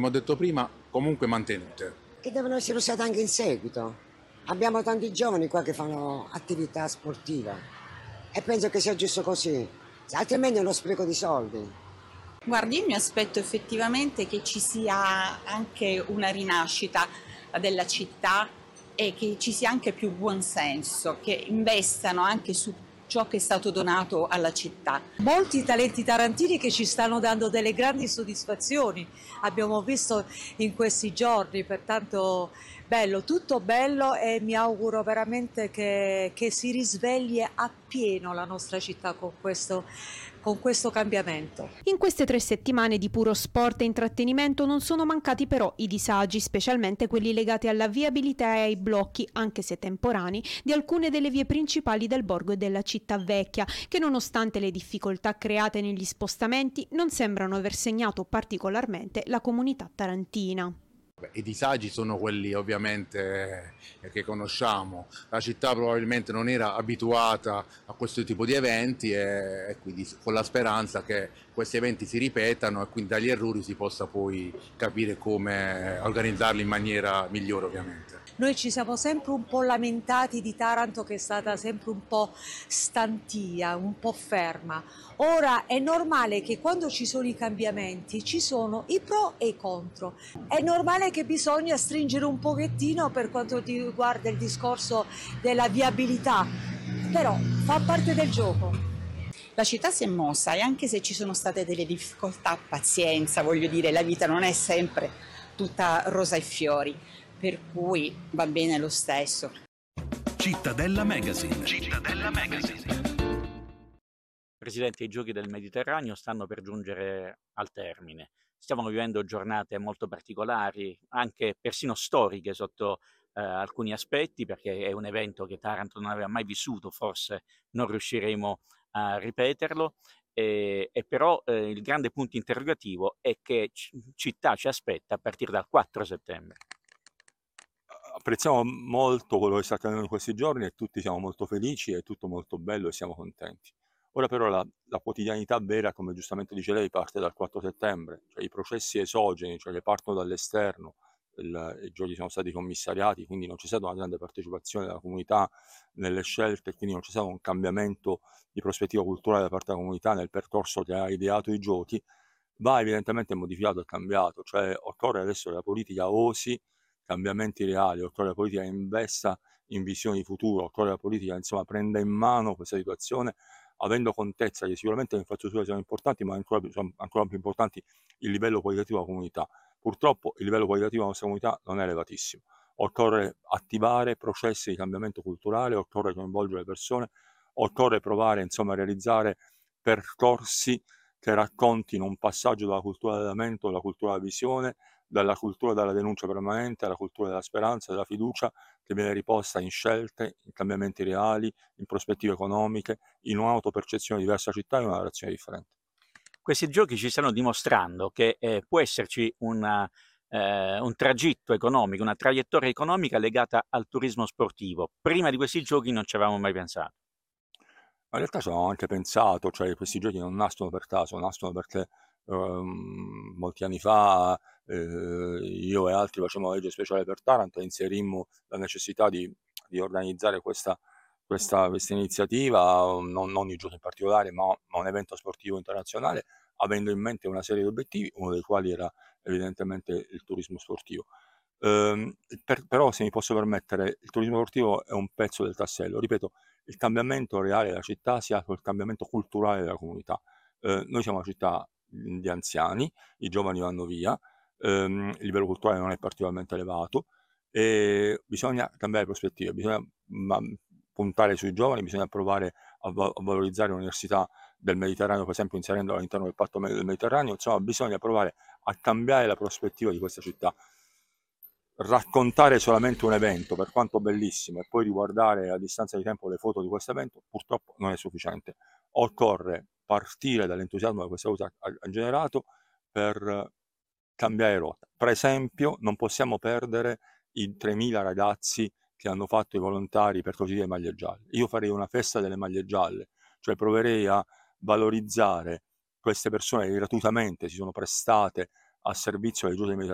come ho detto prima, comunque mantenute. Che devono essere usate anche in seguito. Abbiamo tanti giovani qua che fanno attività sportiva e penso che sia giusto così, altrimenti è uno spreco di soldi. Guardi, io mi aspetto effettivamente che ci sia anche una rinascita della città e che ci sia anche più buonsenso, che investano anche su ciò che è stato donato alla città. Molti talenti tarantini che ci stanno dando delle grandi soddisfazioni, abbiamo visto in questi giorni, pertanto bello, tutto bello e mi auguro veramente che si risvegli appieno la nostra città con questo cambiamento. In queste 3 settimane di puro sport e intrattenimento non sono mancati però i disagi, specialmente quelli legati alla viabilità e ai blocchi, anche se temporanei, di alcune delle vie principali del borgo e della città vecchia, che nonostante le difficoltà create negli spostamenti non sembrano aver segnato particolarmente la comunità tarantina. I disagi sono quelli ovviamente che conosciamo. La città probabilmente non era abituata a questo tipo di eventi e quindi con la speranza che questi eventi si ripetano e quindi dagli errori si possa poi capire come organizzarli in maniera migliore ovviamente. Noi ci siamo sempre un po' lamentati di Taranto che è stata sempre un po' stantia, un po' ferma. Ora è normale che quando ci sono i cambiamenti ci sono i pro e i contro. È normale che bisogna stringere un pochettino per quanto riguarda il discorso della viabilità, però fa parte del gioco. La città si è mossa e anche se ci sono state delle difficoltà, pazienza, voglio dire, la vita non è sempre tutta rosa e fiori, per cui va bene lo stesso. Cittadella Magazine. Cittadella Magazine. Presidente, i giochi del Mediterraneo stanno per giungere al termine. Stiamo vivendo giornate molto particolari, anche persino storiche sotto alcuni aspetti, perché è un evento che Taranto non aveva mai vissuto, forse non riusciremo a ripeterlo, e però il grande punto interrogativo è che città ci aspetta a partire dal 4 settembre. Apprezziamo molto quello che sta accadendo in questi giorni e tutti siamo molto felici, è tutto molto bello e siamo contenti. Ora però la quotidianità vera, come giustamente dice lei, parte dal 4 settembre, cioè i processi esogeni, cioè che partono dall'esterno, i giochi sono stati commissariati, quindi non c'è stata una grande partecipazione della comunità nelle scelte, quindi non c'è stato un cambiamento di prospettiva culturale da parte della comunità nel percorso che ha ideato i giochi, va evidentemente modificato e cambiato, cioè occorre adesso che la politica osi cambiamenti reali, occorre la politica investa in visioni di futuro, occorre la politica insomma prenda in mano questa situazione avendo contezza che sicuramente le infrastrutture sono importanti, ma ancora più importanti il livello qualitativo della comunità. Purtroppo il livello qualitativo della nostra comunità non è elevatissimo. Occorre attivare processi di cambiamento culturale, occorre coinvolgere le persone, occorre provare insomma a realizzare percorsi che raccontino un passaggio dalla cultura del lamento alla cultura della visione, dalla cultura della denuncia permanente alla cultura della speranza, della fiducia che viene riposta in scelte, in cambiamenti reali, in prospettive economiche, in un'autopercezione diversa città e una narrazione differente. Questi giochi ci stanno dimostrando che può esserci un tragitto economico, una traiettoria economica legata al turismo sportivo. Prima di questi giochi non ci avevamo mai pensato. Ma in realtà ci avevamo anche pensato, cioè questi giochi non nascono per caso, nascono perché molti anni fa io e altri facevamo la legge speciale per Taranto e inserimmo la necessità di organizzare questa iniziativa, non i giochi in particolare, ma un evento sportivo internazionale, avendo in mente una serie di obiettivi, uno dei quali era evidentemente il turismo sportivo. Però se mi posso permettere, il turismo sportivo è un pezzo del tassello, ripeto, il cambiamento reale della città sia il cambiamento culturale della comunità. Noi siamo una città di anziani, i giovani vanno via, il livello culturale non è particolarmente elevato e bisogna cambiare prospettive, bisogna puntare sui giovani, bisogna provare a valorizzare l'università del Mediterraneo, per esempio inserendola all'interno del patto del Mediterraneo, insomma bisogna provare a cambiare la prospettiva di questa città. Raccontare solamente un evento, per quanto bellissimo, e poi riguardare a distanza di tempo le foto di questo evento, purtroppo non è sufficiente. Occorre partire dall'entusiasmo che questa cosa ha generato per cambiare rotta. Per esempio, non possiamo perdere i 3.000 ragazzi che hanno fatto i volontari per così dire maglie gialle. Io farei una festa delle maglie gialle, cioè proverei a valorizzare queste persone che gratuitamente si sono prestate a servizio dei giovani